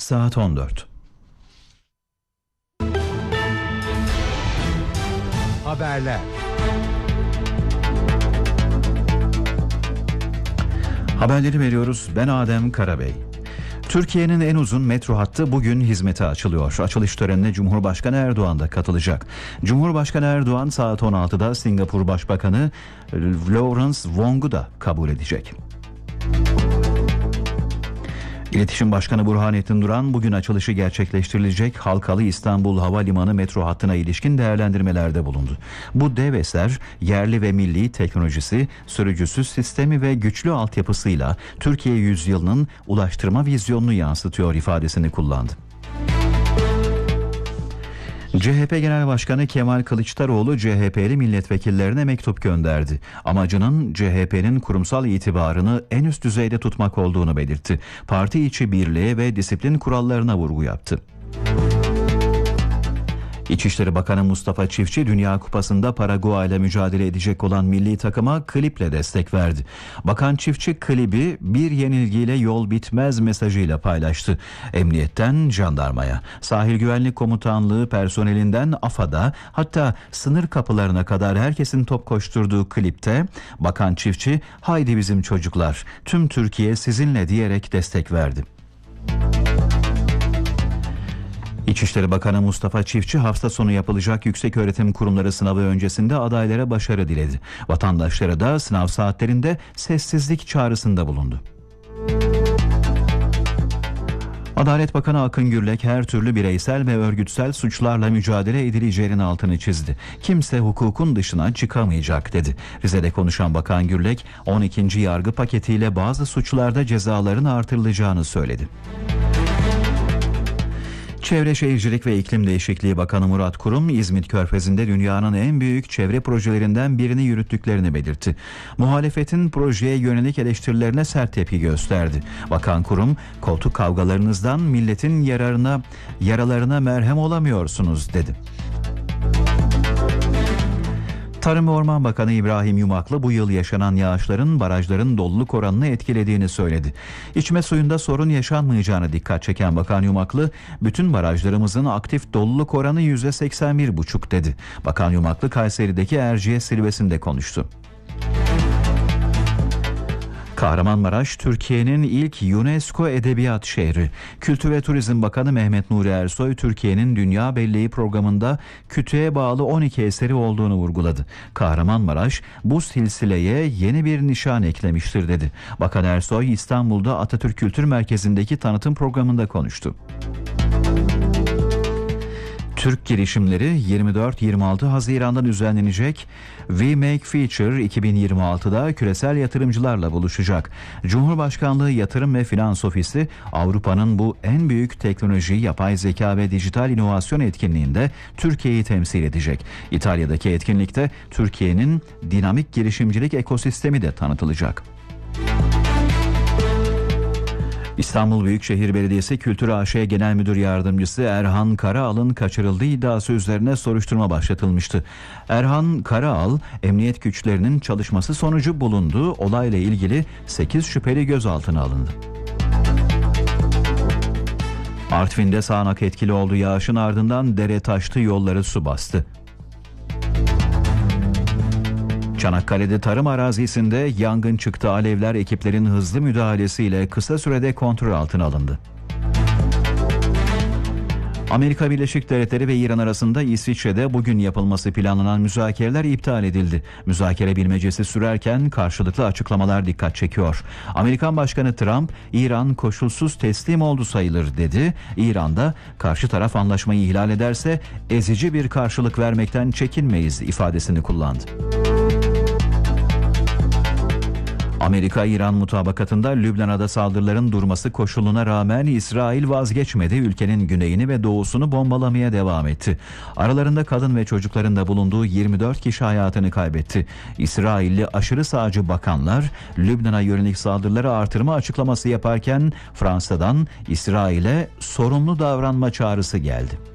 saat 14. Haberler. Haberleri veriyoruz. Ben Adem Karabey. Türkiye'nin en uzun metro hattı bugün hizmete açılıyor. Açılış törenine Cumhurbaşkanı Erdoğan da katılacak. Cumhurbaşkanı Erdoğan saat 16'da Singapur Başbakanı Lawrence Wong'u da kabul edecek. İletişim Başkanı Burhanettin Duran bugün açılışı gerçekleştirilecek Halkalı İstanbul Havalimanı metro hattına ilişkin değerlendirmelerde bulundu. Bu dev eser yerli ve milli teknolojisi, sürücüsüz sistemi ve güçlü altyapısıyla Türkiye yüzyılının ulaştırma vizyonunu yansıtıyor ifadesini kullandı. CHP Genel Başkanı Kemal Kılıçdaroğlu CHP'li milletvekillerine mektup gönderdi. Amacının CHP'nin kurumsal itibarını en üst düzeyde tutmak olduğunu belirtti. Parti içi birliğe ve disiplin kurallarına vurgu yaptı. İçişleri Bakanı Mustafa Çiftçi Dünya Kupası'nda Paraguay ile mücadele edecek olan milli takıma kliple destek verdi. Bakan Çiftçi klibi bir yenilgiyle yol bitmez mesajıyla paylaştı. Emniyetten jandarmaya, sahil güvenlik komutanlığı personelinden AFAD'a, hatta sınır kapılarına kadar herkesin top koşturduğu klipte Bakan Çiftçi "Haydi bizim çocuklar, tüm Türkiye sizinle" diyerek destek verdi. İçişleri Bakanı Mustafa Çiftçi hafta sonu yapılacak yükseköğretim kurumları sınavı öncesinde adaylara başarı diledi. Vatandaşlara da sınav saatlerinde sessizlik çağrısında bulundu. Adalet Bakanı Akın Gürlek her türlü bireysel ve örgütsel suçlarla mücadele edileceğinin altını çizdi. Kimse hukukun dışına çıkamayacak dedi. Rize'de konuşan Bakan Gürlek 12. yargı paketiyle bazı suçlarda cezaların artırılacağını söyledi. Çevre Şehircilik ve İklim Değişikliği Bakanı Murat Kurum, İzmit Körfezi'nde dünyanın en büyük çevre projelerinden birini yürüttüklerini belirtti. Muhalefetin projeye yönelik eleştirilerine sert tepki gösterdi. Bakan Kurum, koltuk kavgalarınızdan milletin yaralarına merhem olamıyorsunuz dedi. Tarım ve Orman Bakanı İbrahim Yumaklı bu yıl yaşanan yağışların barajların doluluk oranını etkilediğini söyledi. İçme suyunda sorun yaşanmayacağına dikkat çeken Bakan Yumaklı, bütün barajlarımızın aktif doluluk oranı %81,5 dedi. Bakan Yumaklı Kayseri'deki Erciyes Zirvesi'nde konuştu. Kahramanmaraş, Türkiye'nin ilk UNESCO Edebiyat Şehri. Kültür ve Turizm Bakanı Mehmet Nuri Ersoy, Türkiye'nin Dünya Belleği programında kütüğe bağlı 12 eseri olduğunu vurguladı. Kahramanmaraş, bu silsileye yeni bir nişan eklemiştir dedi. Bakan Ersoy, İstanbul'da Atatürk Kültür Merkezi'ndeki tanıtım programında konuştu. Türk girişimleri 24-26 Haziran'da düzenlenecek We Make Future 2026'da küresel yatırımcılarla buluşacak. Cumhurbaşkanlığı Yatırım ve Finans Ofisi Avrupa'nın bu en büyük teknoloji, yapay zeka ve dijital inovasyon etkinliğinde Türkiye'yi temsil edecek. İtalya'daki etkinlikte Türkiye'nin dinamik girişimcilik ekosistemi de tanıtılacak. İstanbul Büyükşehir Belediyesi Kültür AŞ Genel Müdür Yardımcısı Erhan Karaal'ın kaçırıldığı iddiası üzerine soruşturma başlatılmıştı. Erhan Karaal, emniyet güçlerinin çalışması sonucu bulunduğu olayla ilgili 8 şüpheli gözaltına alındı. Artvin'de sağanak etkili olduğu yağışın ardından dere taştı, yolları su bastı. Çanakkale'de tarım arazisinde yangın çıktı. Alevler ekiplerin hızlı müdahalesiyle kısa sürede kontrol altına alındı. Amerika Birleşik Devletleri ve İran arasında İsviçre'de bugün yapılması planlanan müzakereler iptal edildi. Müzakere bilmecesi sürerken karşılıklı açıklamalar dikkat çekiyor. Amerikan Başkanı Trump, İran koşulsuz teslim oldu sayılır dedi. İran'da karşı taraf anlaşmayı ihlal ederse ezici bir karşılık vermekten çekinmeyiz ifadesini kullandı. Amerika-İran mutabakatında Lübnan'a saldırıların durması koşuluna rağmen İsrail vazgeçmedi. Ülkenin güneyini ve doğusunu bombalamaya devam etti. Aralarında kadın ve çocukların da bulunduğu 24 kişi hayatını kaybetti. İsrailli aşırı sağcı bakanlar Lübnan'a yönelik saldırıları artırma açıklaması yaparken Fransa'dan İsrail'e sorumlu davranma çağrısı geldi.